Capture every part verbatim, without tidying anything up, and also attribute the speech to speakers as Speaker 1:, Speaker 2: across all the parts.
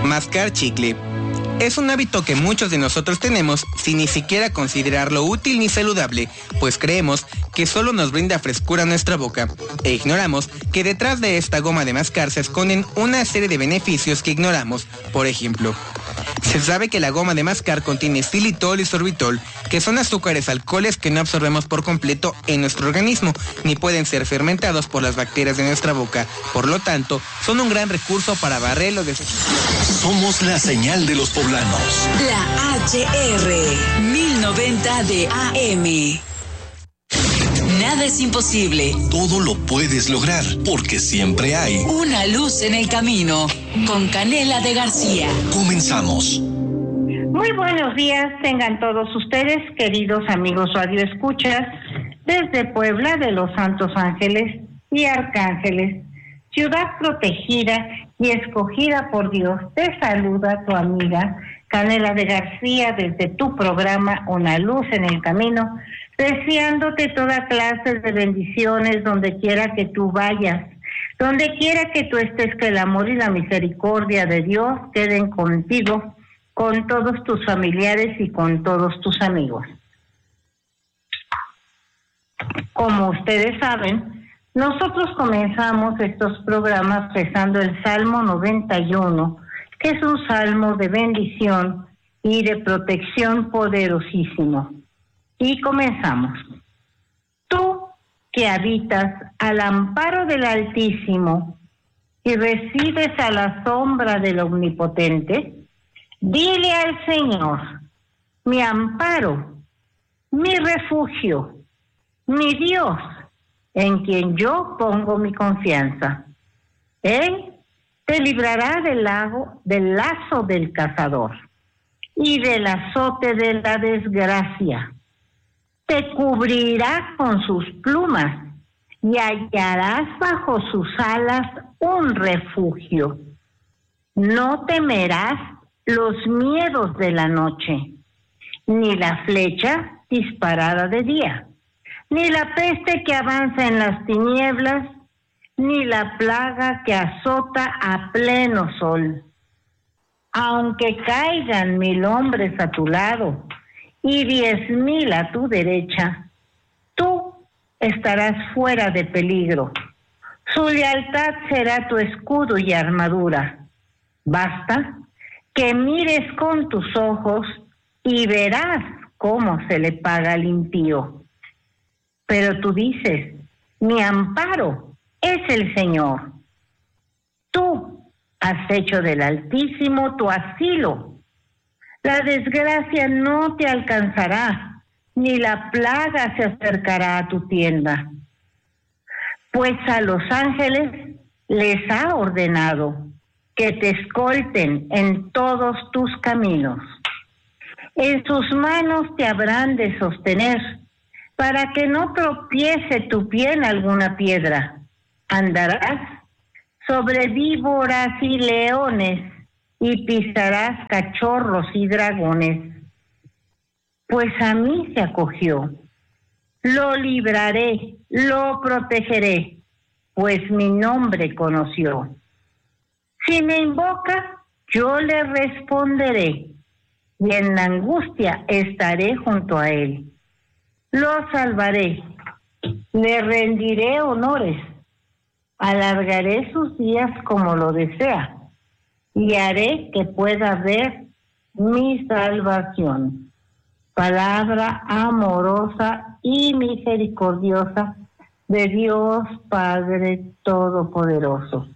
Speaker 1: Mascar chicle. Es un hábito que muchos de nosotros tenemos sin ni siquiera considerarlo útil ni saludable, pues creemos que solo nos brinda frescura a nuestra boca, e ignoramos que detrás de esta goma de mascar se esconden una serie de beneficios que ignoramos. Por ejemplo, se sabe que la goma de mascar contiene xilitol y sorbitol, que son azúcares alcoholes que no absorbemos por completo en nuestro organismo, ni pueden ser fermentados por las bacterias de nuestra boca. Por lo tanto, son un gran recurso para barrer los desechos.
Speaker 2: Somos la señal de los poblanos.
Speaker 3: La H R mil noventa de A M. Nada es imposible.
Speaker 2: Todo lo puedes lograr, porque siempre hay
Speaker 3: una luz en el camino. Con Canela de García.
Speaker 2: Comenzamos.
Speaker 4: Muy buenos días, tengan todos ustedes, queridos amigos radioescuchas, desde Puebla de los Santos Ángeles y Arcángeles, ciudad protegida y escogida por Dios. Te saluda tu amiga Canela de García desde tu programa Una Luz en el Camino, deseándote toda clase de bendiciones donde quiera que tú vayas, donde quiera que tú estés, que el amor y la misericordia de Dios queden contigo, con todos tus familiares y con todos tus amigos. Como ustedes saben, nosotros comenzamos estos programas rezando el Salmo noventa y uno, que es un salmo de bendición y de protección poderosísimo. Y comenzamos. Tú que habitas al amparo del Altísimo y resides a la sombra del Omnipotente, dile al Señor, mi amparo, mi refugio, mi Dios, en quien yo pongo mi confianza. Él te librará del lago, del lazo del cazador y del azote de la desgracia. Te cubrirá con sus plumas y hallarás bajo sus alas un refugio. No temerás los miedos de la noche, ni la flecha disparada de día, ni la peste que avanza en las tinieblas, ni la plaga que azota a pleno sol. Aunque caigan mil hombres a tu lado y diez mil a tu derecha, tú estarás fuera de peligro. Su lealtad será tu escudo y armadura. Basta que mires con tus ojos y verás cómo se le paga al impío. Pero tú dices, mi amparo es el Señor. Tú has hecho del Altísimo tu asilo. La desgracia no te alcanzará, ni la plaga se acercará a tu tienda. Pues a los ángeles les ha ordenado que te escolten en todos tus caminos. En sus manos te habrán de sostener, para que no tropiece tu pie en alguna piedra. Andarás sobre víboras y leones, y pisarás cachorros y dragones. Pues a mí se acogió. Lo libraré, lo protegeré, pues mi nombre conoció. Si me invoca, yo le responderé, y en la angustia estaré junto a él. Lo salvaré, le rendiré honores, alargaré sus días como lo desea, y haré que pueda ver mi salvación. Palabra amorosa y misericordiosa de Dios Padre Todopoderoso.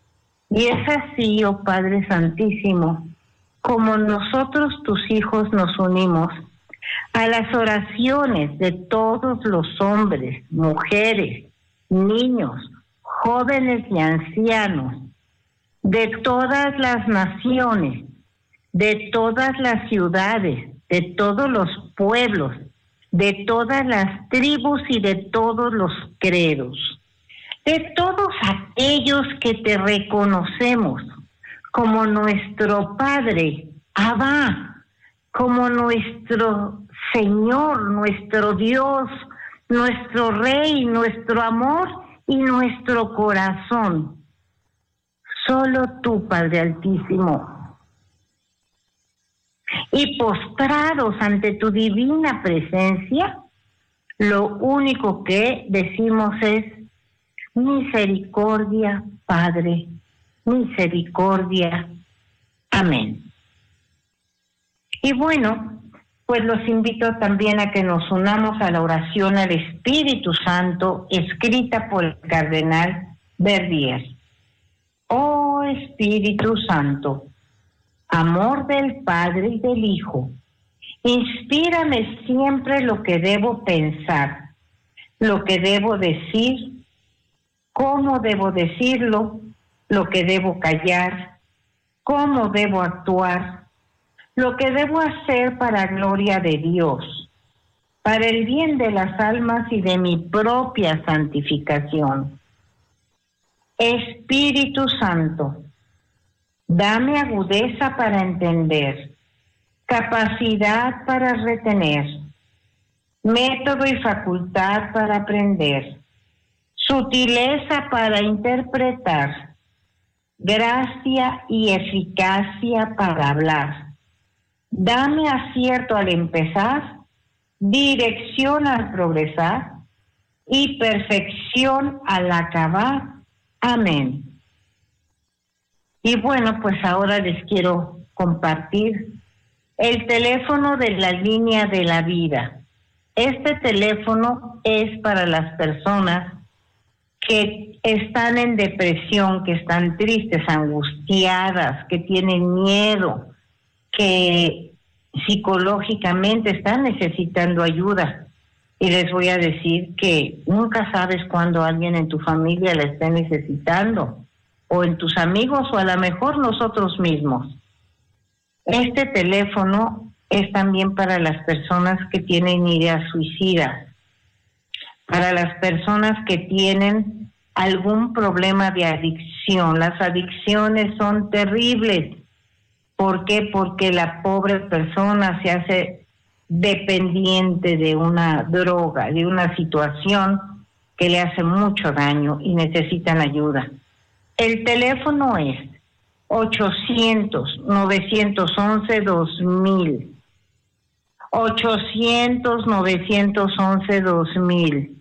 Speaker 4: Y es así, oh Padre Santísimo, como nosotros tus hijos nos unimos a las oraciones de todos los hombres, mujeres, niños, jóvenes y ancianos, de todas las naciones, de todas las ciudades, de todos los pueblos, de todas las tribus y de todos los credos, de todos aquellos que te reconocemos como nuestro Padre, Abba, como nuestro Señor, nuestro Dios, nuestro Rey, nuestro amor y nuestro corazón. Solo tú, Padre Altísimo, Y postrados ante tu divina presencia, lo único que decimos es: misericordia, Padre, misericordia. Amén. Y bueno, pues los invito también a que nos unamos a la oración al Espíritu Santo, escrita por el cardenal Verdier. Oh Espíritu Santo, amor del Padre y del Hijo, inspírame siempre lo que debo pensar, lo que debo decir, cómo debo decirlo, lo que debo callar, cómo debo actuar, lo que debo hacer para gloria de Dios, para el bien de las almas y de mi propia santificación. Espíritu Santo, dame agudeza para entender, capacidad para retener, método y facultad para aprender, sutileza para interpretar, gracia y eficacia para hablar. Dame acierto al empezar, dirección al progresar y perfección al acabar. Amén. Y bueno, pues ahora les quiero compartir el teléfono de la línea de la vida. Este teléfono es para las personas que están en depresión, que están tristes, angustiadas, que tienen miedo, que psicológicamente están necesitando ayuda. Y les voy a decir que nunca sabes cuándo alguien en tu familia la esté necesitando, o en tus amigos, o a lo mejor nosotros mismos. Este teléfono es también para las personas que tienen ideas suicidas, para las personas que tienen algún problema de adicción. Las adicciones son terribles. ¿Por qué? Porque la pobre persona se hace dependiente de una droga, de una situación que le hace mucho daño y necesitan ayuda. El teléfono es ochocientos, novecientos once, dos mil. ochocientos, novecientos once, dos mil.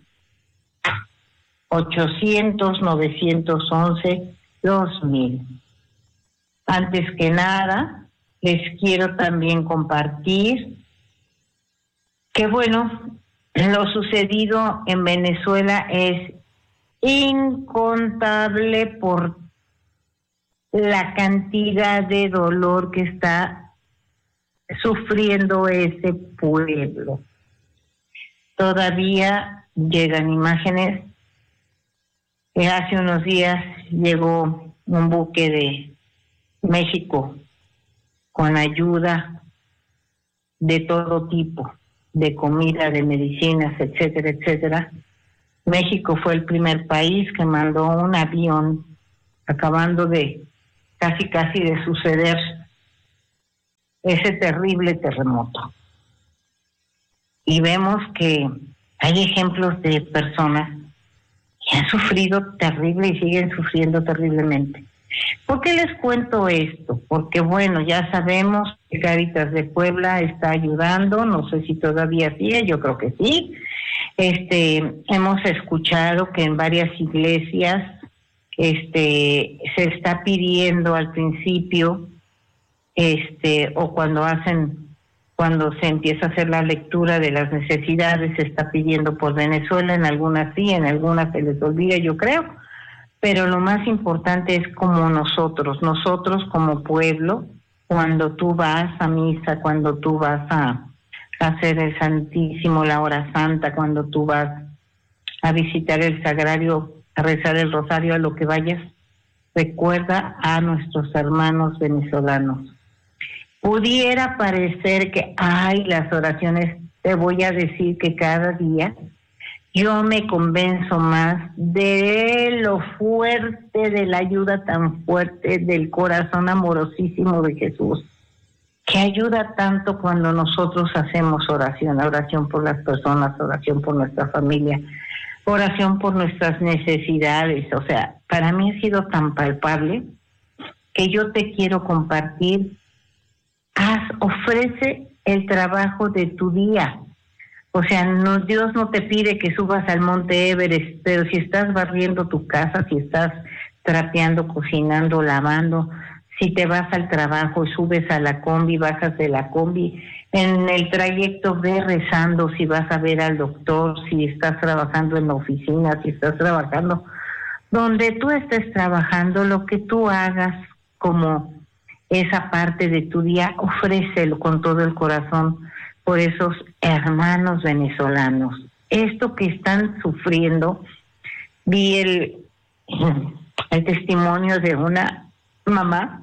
Speaker 4: ochocientos, novecientos once, dos mil. Antes que nada, les quiero también compartir que, bueno, lo sucedido en Venezuela es incontable por la cantidad de dolor que está sufriendo ese pueblo. Todavía llegan imágenes. Hace unos días llegó un buque de México con ayuda de todo tipo, de comida, de medicinas, etcétera, etcétera. México fue el primer país que mandó un avión acabando de casi casi de suceder ese terrible terremoto. Y vemos que hay ejemplos de personas que han sufrido terrible y siguen sufriendo terriblemente. ¿Por qué les cuento esto? Porque, bueno, ya sabemos que Cáritas de Puebla está ayudando, no sé si todavía sigue, yo creo que sí. Este, hemos escuchado que en varias iglesias este, se está pidiendo al principio, este, o cuando hacen, cuando se empieza a hacer la lectura de las necesidades, se está pidiendo por Venezuela, en algunas sí, en algunas se les olvida, yo creo. Pero lo más importante es como nosotros, nosotros como pueblo, cuando tú vas a misa, cuando tú vas a, a hacer el Santísimo, la hora santa, cuando tú vas a visitar el sagrario, a rezar el rosario, a lo que vayas, recuerda a nuestros hermanos venezolanos. Pudiera parecer que, ay, las oraciones, te voy a decir que cada día yo me convenzo más de lo fuerte, de la ayuda tan fuerte del corazón amorosísimo de Jesús, que ayuda tanto cuando nosotros hacemos oración, oración por las personas, oración por nuestra familia, oración por nuestras necesidades. O sea, para mí ha sido tan palpable que yo te quiero compartir. Haz haz, ofrece el trabajo de tu día. O sea, no, Dios no te pide que subas al monte Everest, pero si estás barriendo tu casa, si estás trapeando, cocinando, lavando, si te vas al trabajo y subes a la combi, bajas de la combi, en el trayecto ve rezando, si vas a ver al doctor, si estás trabajando en la oficina, si estás trabajando, donde tú estés trabajando, lo que tú hagas como esa parte de tu día, ofrécelo con todo el corazón por esos hermanos venezolanos. Esto que están sufriendo, vi el, el testimonio de una mamá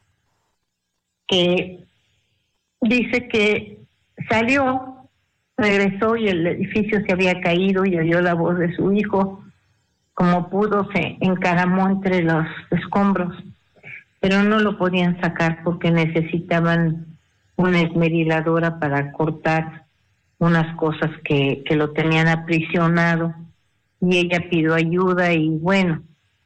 Speaker 4: que dice que salió, regresó y el edificio se había caído y oyó la voz de su hijo. Como pudo, se encaramó entre los escombros, pero no lo podían sacar porque necesitaban una esmeriladora para cortar unas cosas que, que lo tenían aprisionado. Y ella pidió ayuda y bueno,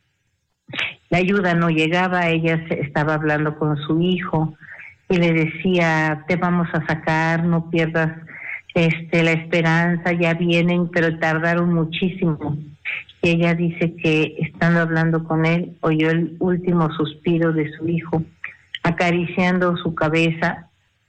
Speaker 4: la ayuda no llegaba. Ella se estaba hablando con su hijo y le decía, te vamos a sacar, no pierdas este la esperanza, ya vienen, pero tardaron muchísimo. Y ella dice que estando hablando con él, oyó el último suspiro de su hijo, acariciando su cabeza.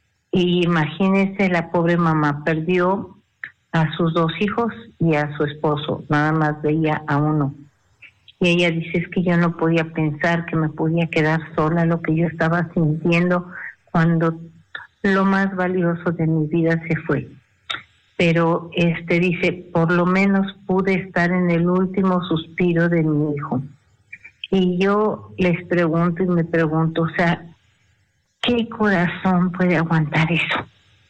Speaker 4: Y imagínese, la pobre mamá perdió a sus dos hijos y a su esposo, nada más veía a uno. Y ella dice, es que yo no podía pensar que me podía quedar sola, lo que yo estaba sintiendo cuando lo más valioso de mi vida se fue. Pero este dice, por lo menos pude estar en el último suspiro de mi hijo. Y yo les pregunto y me pregunto, o sea, ¿qué corazón puede aguantar eso?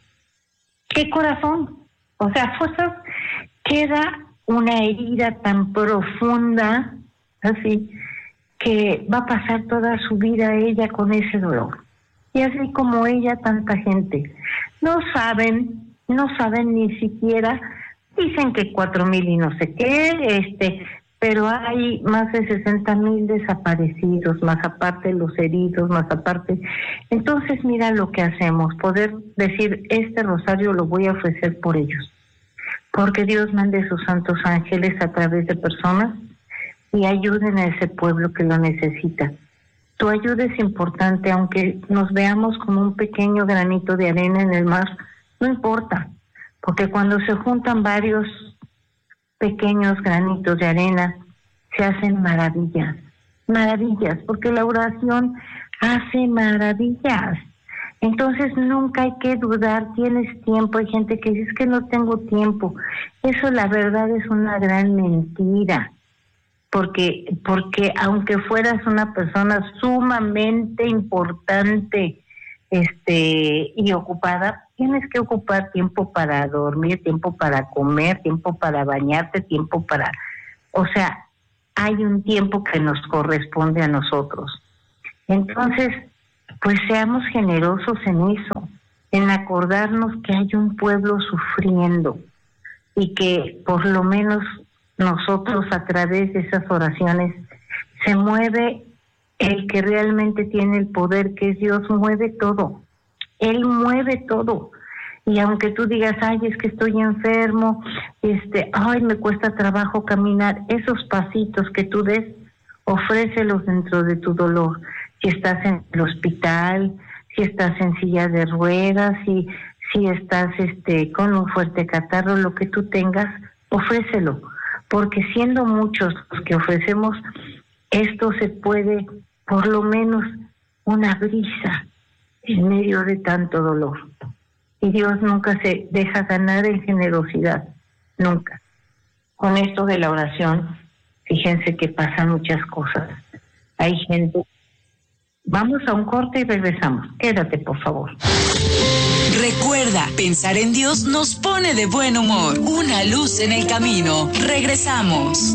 Speaker 4: ¿Qué corazón? O sea, fuerzas, queda una herida tan profunda, así, que va a pasar toda su vida ella con ese dolor. Y así como ella, tanta gente. No saben, no saben ni siquiera, dicen que cuatro mil y no sé qué, este, pero hay más de sesenta mil desaparecidos, más aparte los heridos, más aparte. Entonces mira lo que hacemos, poder decir, este rosario lo voy a ofrecer por ellos, porque Dios mande sus santos ángeles a través de personas y ayuden a ese pueblo que lo necesita. Tu ayuda es importante, aunque nos veamos como un pequeño granito de arena en el mar, no importa, porque cuando se juntan varios pequeños granitos de arena, se hacen maravillas, maravillas, porque la oración hace maravillas. Entonces nunca hay que dudar, tienes tiempo. Hay gente que dice, es que no tengo tiempo. Eso la verdad es una gran mentira, porque, porque aunque fueras una persona sumamente importante este y ocupada, tienes que ocupar tiempo para dormir, tiempo para comer, tiempo para bañarte, tiempo para... O sea, hay un tiempo que nos corresponde a nosotros. Entonces, pues seamos generosos en eso, en acordarnos que hay un pueblo sufriendo y que por lo menos nosotros a través de esas oraciones se mueve el que realmente tiene el poder, que es Dios, mueve todo. Él mueve todo. Y aunque tú digas, ay, es que estoy enfermo, este, ay, me cuesta trabajo caminar, esos pasitos que tú des, ofrécelos dentro de tu dolor. Si estás en el hospital, si estás en silla de ruedas, si, si estás este, con un fuerte catarro, lo que tú tengas, ofrécelo. Porque siendo muchos los que ofrecemos, esto se puede, por lo menos, una brisa en medio de tanto dolor. Y Dios nunca se deja ganar en generosidad, nunca. Con esto de la oración, fíjense que pasan muchas cosas. Hay gente... Vamos a un corte y regresamos. Quédate, por favor.
Speaker 3: Recuerda, pensar en Dios nos pone de buen humor. Una luz en el camino. Regresamos.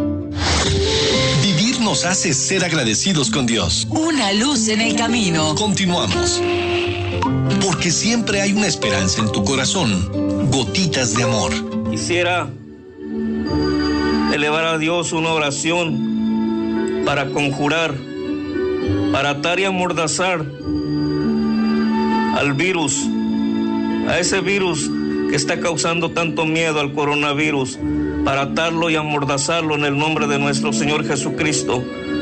Speaker 2: Vivir nos hace ser agradecidos con Dios.
Speaker 3: Una luz en el camino.
Speaker 2: Continuamos. Porque siempre hay una esperanza en tu corazón. Gotitas de amor.
Speaker 5: Quisiera elevar a Dios una oración para conjurar, para atar y amordazar al virus, a ese virus que está causando tanto miedo, al coronavirus, para atarlo y amordazarlo en el nombre de nuestro Señor Jesucristo.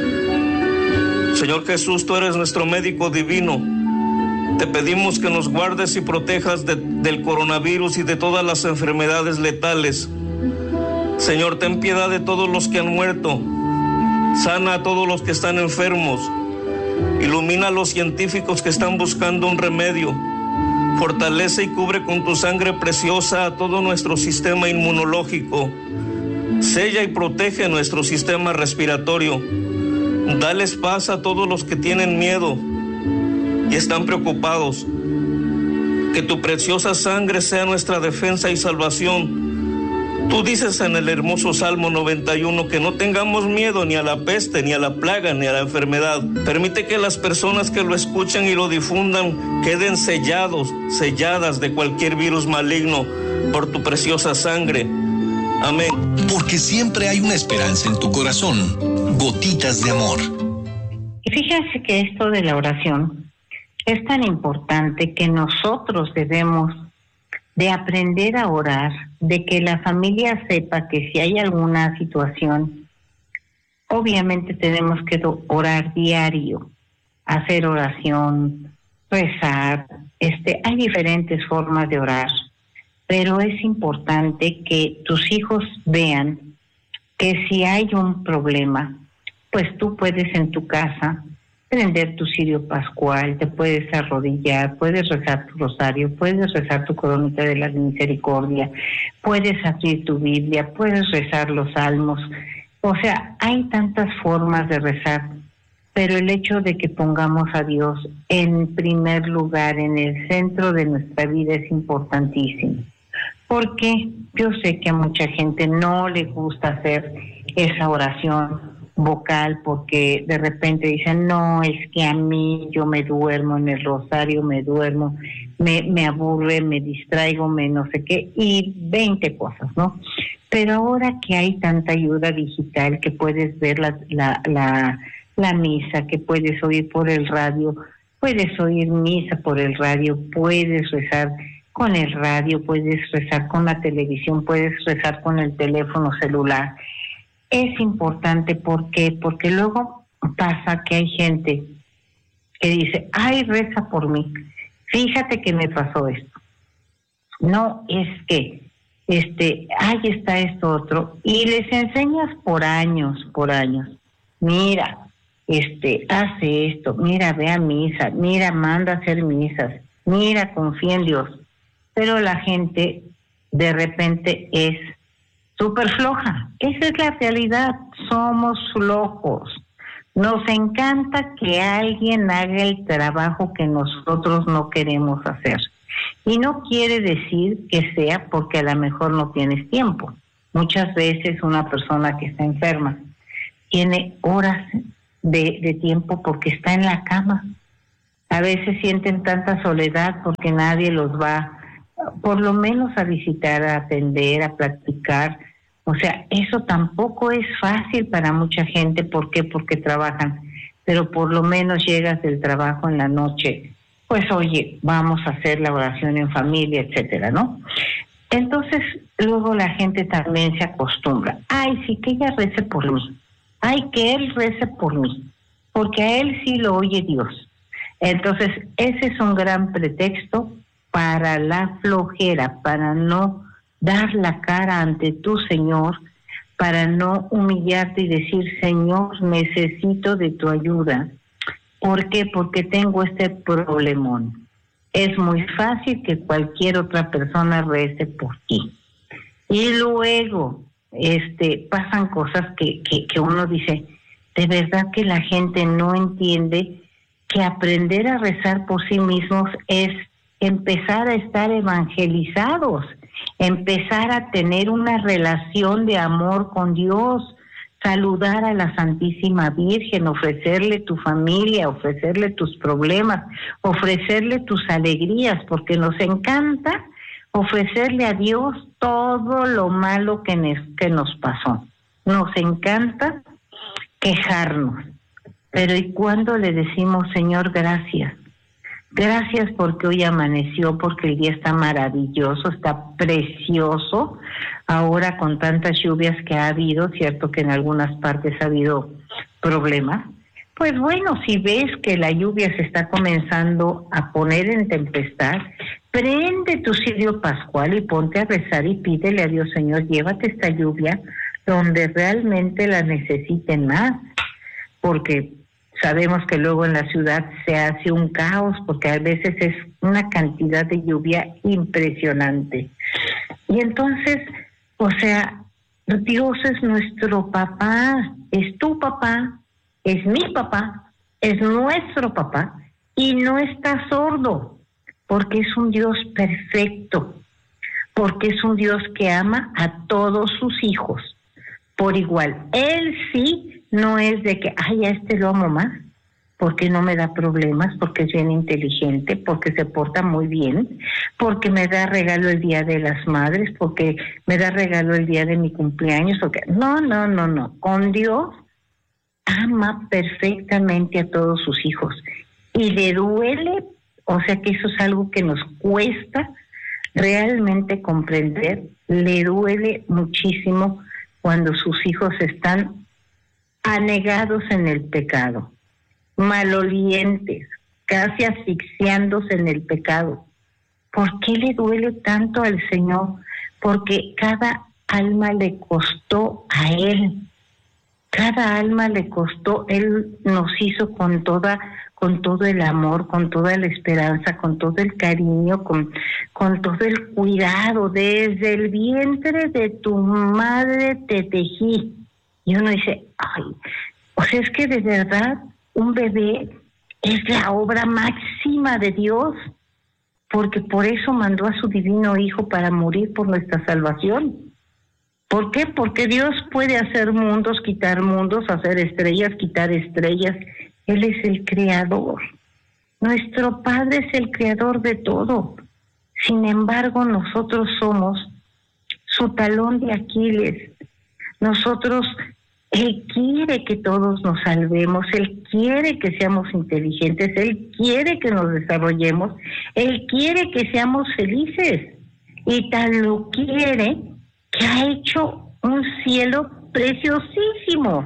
Speaker 5: Señor Jesús, tú eres nuestro médico divino. Te pedimos que nos guardes y protejas de, del coronavirus y de todas las enfermedades letales. Señor, ten piedad de todos los que han muerto. Sana a todos los que están enfermos. Ilumina a los científicos que están buscando un remedio. Fortalece y cubre con tu sangre preciosa a todo nuestro sistema inmunológico. Sella y protege nuestro sistema respiratorio. Dales paz a todos los que tienen miedo y están preocupados. Que tu preciosa sangre sea nuestra defensa y salvación. Tú dices en el hermoso Salmo noventa y uno que no tengamos miedo ni a la peste, ni a la plaga, ni a la enfermedad. Permite que las personas que lo escuchen y lo difundan queden sellados, selladas de cualquier virus maligno por tu preciosa sangre. Amén.
Speaker 2: Porque siempre hay una esperanza en tu corazón. Gotitas de amor.
Speaker 4: Y fíjense que esto de la oración es tan importante que nosotros debemos de aprender a orar, de que la familia sepa que si hay alguna situación, obviamente tenemos que orar diario, hacer oración, rezar. Este, hay diferentes formas de orar, pero es importante que tus hijos vean que si hay un problema, pues tú puedes en tu casa prender tu cirio pascual, te puedes arrodillar, puedes rezar tu rosario, puedes rezar tu coronita de la misericordia, puedes abrir tu Biblia, puedes rezar los salmos. O sea, hay tantas formas de rezar, pero el hecho de que pongamos a Dios en primer lugar, en el centro de nuestra vida, es importantísimo. Porque yo sé que a mucha gente no le gusta hacer esa oración vocal, porque de repente dicen, no, es que a mí yo me duermo en el rosario, me duermo, me, me aburre, me distraigo, me no sé qué, y veinte cosas, ¿no? Pero ahora que hay tanta ayuda digital, que puedes ver la, la, la, la misa, que puedes oír por el radio, puedes oír misa por el radio, puedes rezar con el radio, puedes rezar con la televisión, puedes rezar con el teléfono celular. Es importante, ¿por qué? Porque luego pasa que hay gente que dice, ay, reza por mí, fíjate que me pasó esto. No, es que, este, ahí está esto otro, y les enseñas por años, por años, mira, este, hace esto, mira, ve a misa, mira, manda a hacer misas, mira, confía en Dios. Pero la gente de repente es súper floja. Esa es la realidad. Somos flojos. Nos encanta que alguien haga el trabajo que nosotros no queremos hacer. Y no quiere decir que sea porque a lo mejor no tienes tiempo. Muchas veces una persona que está enferma tiene horas de, de tiempo porque está en la cama. A veces sienten tanta soledad porque nadie los va por lo menos a visitar, a atender, a platicar. O sea, eso tampoco es fácil para mucha gente. ¿Por qué? Porque trabajan. Pero por lo menos llegas del trabajo en la noche, pues oye, vamos a hacer la oración en familia, etcétera, ¿no? Entonces, luego la gente también se acostumbra. Ay, sí, que ella rece por mí. Ay, que él rece por mí. Porque a él sí lo oye Dios. Entonces, ese es un gran pretexto para la flojera, para no dar la cara ante tu Señor, para no humillarte y decir, Señor, necesito de tu ayuda. ¿Por qué? Porque tengo este problemón. Es muy fácil que cualquier otra persona rece por ti. Y luego este, pasan cosas que, que, que uno dice, de verdad que la gente no entiende que aprender a rezar por sí mismos es empezar a estar evangelizados, empezar a tener una relación de amor con Dios, saludar a la Santísima Virgen, ofrecerle tu familia, ofrecerle tus problemas, ofrecerle tus alegrías, porque nos encanta ofrecerle a Dios todo lo malo que nos, que nos pasó. Nos encanta quejarnos, pero ¿y cuándo le decimos, Señor, gracias? Gracias porque hoy amaneció, porque el día está maravilloso, está precioso. Ahora con tantas lluvias que ha habido, cierto que en algunas partes ha habido problemas. Pues bueno, si ves que la lluvia se está comenzando a poner en tempestad, prende tu cirio pascual y ponte a rezar y pídele a Dios, Señor, llévate esta lluvia donde realmente la necesiten más, porque sabemos que luego en la ciudad se hace un caos, porque a veces es una cantidad de lluvia impresionante. Y entonces, o sea, Dios es nuestro papá, es tu papá, es mi papá, es nuestro papá, y no está sordo, porque es un Dios perfecto, porque es un Dios que ama a todos sus hijos por igual. Él sí no es de que, ay, a este lo amo más, porque no me da problemas, porque es bien inteligente, porque se porta muy bien, porque me da regalo el Día de las Madres, porque me da regalo el día de mi cumpleaños. Porque... No, no, no, no. Con Dios ama perfectamente a todos sus hijos. Y le duele, o sea que eso es algo que nos cuesta realmente comprender, le duele muchísimo cuando sus hijos están anegados en el pecado, malolientes, casi asfixiándose en el pecado. ¿Por qué le duele tanto al Señor? Porque cada alma le costó a Él, cada alma le costó, Él nos hizo con toda, con todo el amor, con toda la esperanza, con todo el cariño, con, con todo el cuidado. Desde el vientre de tu madre te tejí. Y uno dice, ay, o sea, es que de verdad un bebé es la obra máxima de Dios, porque por eso mandó a su divino Hijo para morir por nuestra salvación. ¿Por qué? Porque Dios puede hacer mundos, quitar mundos, hacer estrellas, quitar estrellas. Él es el creador. Nuestro Padre es el creador de todo. Sin embargo, nosotros somos su talón de Aquiles. Nosotros, Él quiere que todos nos salvemos, Él quiere que seamos inteligentes, Él quiere que nos desarrollemos, Él quiere que seamos felices. Y tal lo quiere que ha hecho un cielo preciosísimo,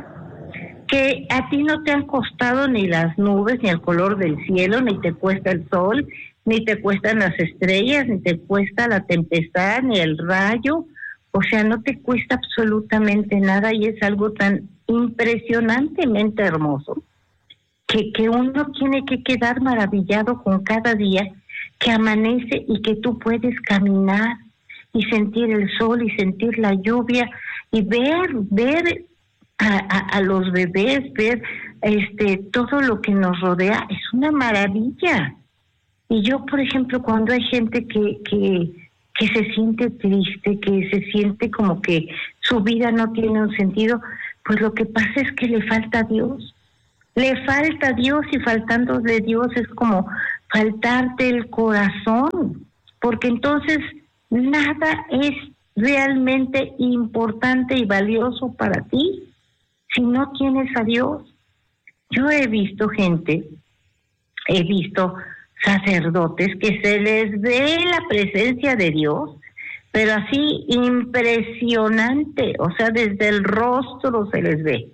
Speaker 4: que a ti no te han costado ni las nubes, ni el color del cielo, ni te cuesta el sol, ni te cuestan las estrellas, ni te cuesta la tempestad, ni el rayo. O sea, no te cuesta absolutamente nada, y es algo tan impresionantemente hermoso que, que uno tiene que quedar maravillado con cada día que amanece y que tú puedes caminar y sentir el sol y sentir la lluvia y ver, ver a, a, a los bebés, ver este todo lo que nos rodea. Es una maravilla. Y yo, por ejemplo, cuando hay gente que, que, que se siente triste, que se siente como que su vida no tiene un sentido, pues lo que pasa es que le falta a Dios. Le falta a Dios, y faltándole Dios es como faltarte el corazón, porque entonces nada es realmente importante y valioso para ti si no tienes a Dios. Yo he visto gente, he visto sacerdotes que se les ve la presencia de Dios, pero así impresionante, o sea, desde el rostro se les ve.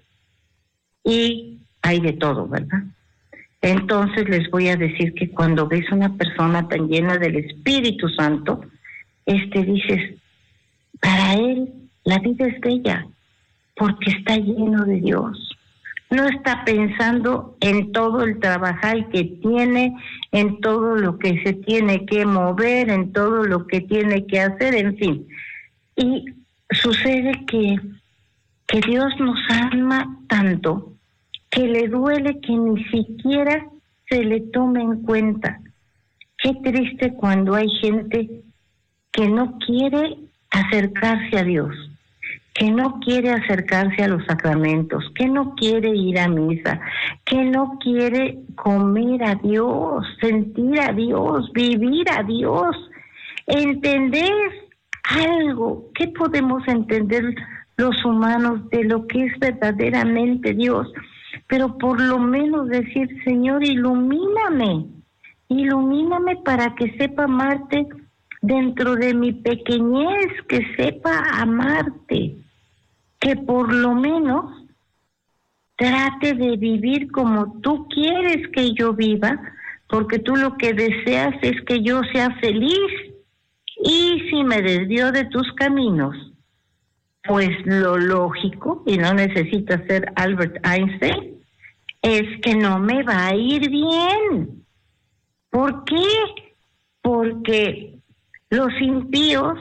Speaker 4: Y hay de todo, ¿verdad? Entonces les voy a decir que cuando ves una persona tan llena del Espíritu Santo, este dices, para él la vida es bella, porque está lleno de Dios. No está pensando en todo el trabajar que tiene, en todo lo que se tiene que mover, en todo lo que tiene que hacer, en fin. Y sucede que, que Dios nos ama tanto que le duele que ni siquiera se le tome en cuenta. Qué triste cuando hay gente que no quiere acercarse a Dios, que no quiere acercarse a los sacramentos, que no quiere ir a misa, que no quiere comer a Dios, sentir a Dios, vivir a Dios, entender algo. ¿Qué podemos entender los humanos de lo que es verdaderamente Dios? Pero por lo menos decir, Señor, ilumíname, ilumíname para que sepa amarte dentro de mi pequeñez, que sepa amarte, que por lo menos trate de vivir como tú quieres que yo viva, porque tú lo que deseas es que yo sea feliz. Y si me desvío de tus caminos, pues lo lógico, y no necesita ser Albert Einstein, es que no me va a ir bien. ¿Por qué? Porque los impíos,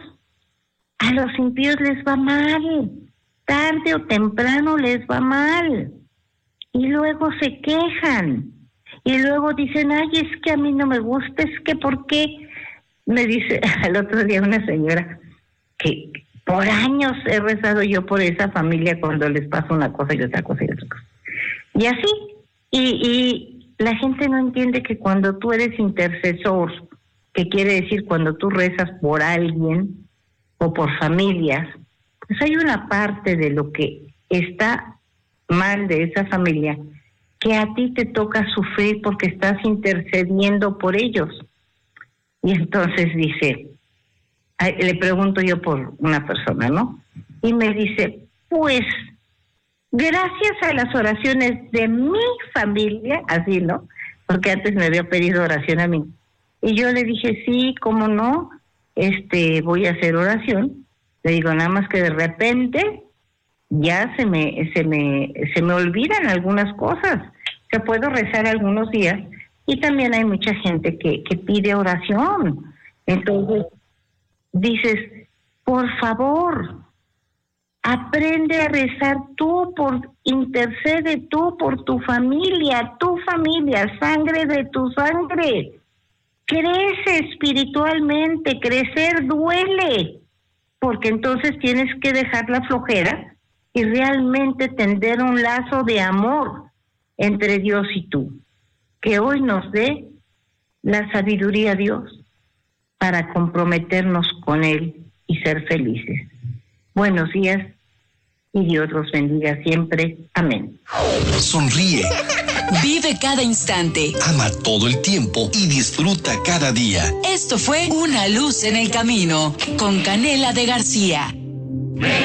Speaker 4: a los impíos les va mal, tarde o temprano les va mal, y luego se quejan, y luego dicen, ay, es que a mí no me gusta, es que ¿por qué? Me dice al otro día una señora que por años he rezado yo por esa familia cuando les pasa una cosa y otra cosa y otra cosa. Y así, y, y la gente no entiende que cuando tú eres intercesor, que quiere decir cuando tú rezas por alguien o por familias, pues hay una parte de lo que está mal de esa familia que a ti te toca sufrir porque estás intercediendo por ellos. Y entonces dice, le pregunto yo por una persona, ¿no? Y me dice, pues, gracias a las oraciones de mi familia, así, ¿no? Porque antes me había pedido oración a mí. Y yo le dije, sí, cómo no, este, voy a hacer oración. Le digo, nada más que de repente ya se me, se me, se me olvidan algunas cosas. Que puedo rezar algunos días. Y también hay mucha gente que, que pide oración. Entonces, dices, por favor, aprende a rezar tú, por intercede tú por tu familia, tu familia, sangre de tu sangre. Crece espiritualmente, crecer duele, porque entonces tienes que dejar la flojera y realmente tender un lazo de amor entre Dios y tú. Que hoy nos dé la sabiduría a Dios para comprometernos con Él y ser felices. Buenos días y Dios los bendiga siempre. Amén.
Speaker 2: Sonríe.
Speaker 3: Vive cada instante.
Speaker 2: Ama todo el tiempo y disfruta cada día.
Speaker 3: Esto fue Una Luz en el Camino con Canela de García.